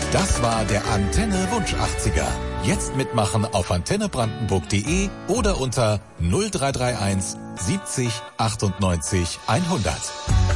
Das war der Antenne Wunsch 80er. Jetzt mitmachen auf antennebrandenburg.de oder unter 0331 70 98 100.